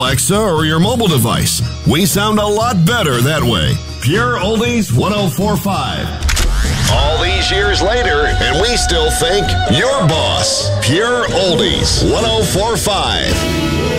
Alexa or your mobile device. We sound a lot better that way. Pure Oldies 1045. All these years later, and we still think your boss. Pure Oldies 1045.